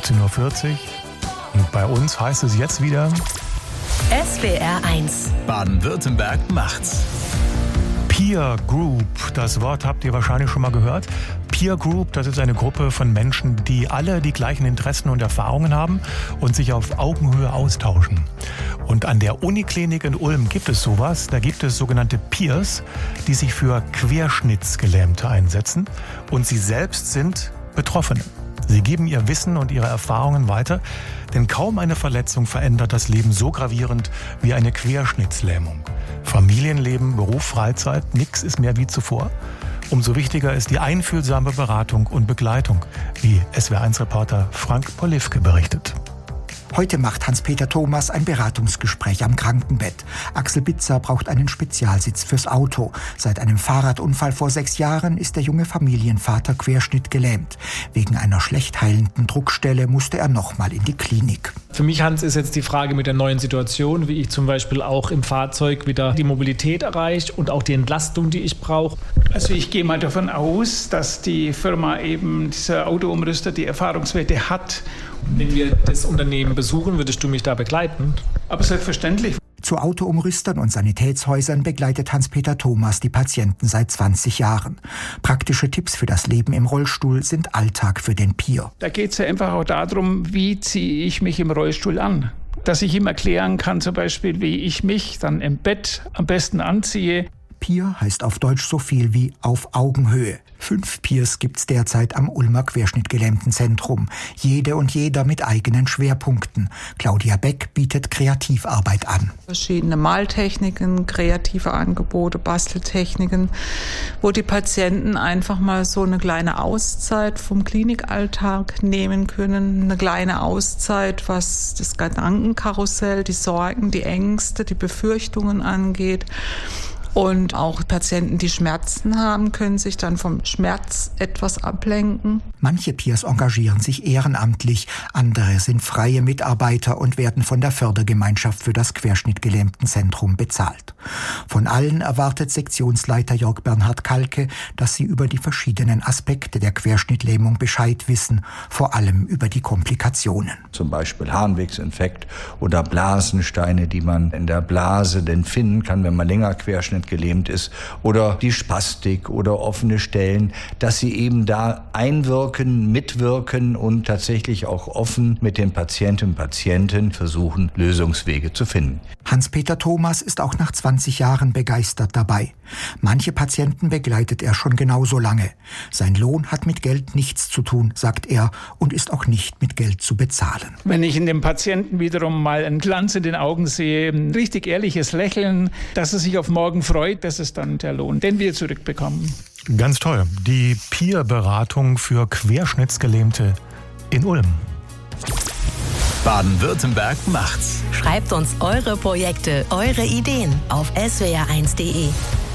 17:40 Uhr. Und bei uns heißt es jetzt wieder SWR1 Baden-Württemberg macht's. Peer Group, das Wort habt ihr wahrscheinlich schon mal gehört. Peer Group, das ist eine Gruppe von Menschen, die alle die gleichen Interessen und Erfahrungen haben und sich auf Augenhöhe austauschen. Und an der Uniklinik in Ulm gibt es sowas. Da gibt es sogenannte Peers, die sich für Querschnittsgelähmte einsetzen. Und sie selbst sind Betroffene. Sie geben ihr Wissen und ihre Erfahrungen weiter, denn kaum eine Verletzung verändert das Leben so gravierend wie eine Querschnittslähmung. Familienleben, Beruf, Freizeit, nichts ist mehr wie zuvor. Umso wichtiger ist die einfühlsame Beratung und Begleitung, wie SWR1-Reporter Frank Polivke berichtet. Heute macht Hans-Peter Thomas ein Beratungsgespräch am Krankenbett. Axel Bitzer braucht einen Spezialsitz fürs Auto. Seit einem Fahrradunfall vor 6 Jahren ist der junge Familienvater querschnittgelähmt. Wegen einer schlecht heilenden Druckstelle musste er nochmal in die Klinik. Für mich, Hans, ist jetzt die Frage mit der neuen Situation, wie ich zum Beispiel auch im Fahrzeug wieder die Mobilität erreiche und auch die Entlastung, die ich brauche. Also ich gehe mal davon aus, dass die Firma eben, dieser Autoumrüster, die Erfahrungswerte hat. Wenn wir das Unternehmen besuchen, würdest du mich da begleiten? Aber selbstverständlich. Zu Autoumrüstern und Sanitätshäusern begleitet Hans-Peter Thomas die Patienten seit 20 Jahren. Praktische Tipps für das Leben im Rollstuhl sind Alltag für den Peer. Da geht es ja einfach auch darum, wie ziehe ich mich im Rollstuhl an. Dass ich ihm erklären kann, zum Beispiel, wie ich mich dann im Bett am besten anziehe. Peer heißt auf Deutsch so viel wie auf Augenhöhe. 5 Peers gibt's derzeit am Ulmer Querschnittgelähmtenzentrum. Jede und jeder mit eigenen Schwerpunkten. Claudia Beck bietet Kreativarbeit an. Verschiedene Maltechniken, kreative Angebote, Basteltechniken, wo die Patienten einfach mal so eine kleine Auszeit vom Klinikalltag nehmen können. Eine kleine Auszeit, was das Gedankenkarussell, die Sorgen, die Ängste, die Befürchtungen angeht. Und auch Patienten, die Schmerzen haben, können sich dann vom Schmerz etwas ablenken. Manche Peers engagieren sich ehrenamtlich, andere sind freie Mitarbeiter und werden von der Fördergemeinschaft für das Querschnittgelähmtenzentrum bezahlt. Von allen erwartet Sektionsleiter Jörg Bernhard Kalke, dass sie über die verschiedenen Aspekte der Querschnittlähmung Bescheid wissen, vor allem über die Komplikationen. Zum Beispiel Harnwegsinfekt oder Blasensteine, die man in der Blase denn finden kann, wenn man länger querschnittgelähmt ist, oder die Spastik oder offene Stellen, dass sie eben da einwirken, mitwirken und tatsächlich auch offen mit den Patientinnen und Patienten versuchen, Lösungswege zu finden. Hans-Peter Thomas ist auch nach 20 Jahren begeistert dabei. Manche Patienten begleitet er schon genauso lange. Sein Lohn hat mit Geld nichts zu tun, sagt er, und ist auch nicht mit Geld zu bezahlen. Wenn ich in dem Patienten wiederum mal einen Glanz in den Augen sehe, ein richtig ehrliches Lächeln, dass er sich auf morgen freut, das ist dann der Lohn, den wir zurückbekommen. Ganz toll. Die Peer-Beratung für Querschnittsgelähmte in Ulm. Baden-Württemberg macht's. Schreibt uns eure Projekte, eure Ideen auf swr1.de.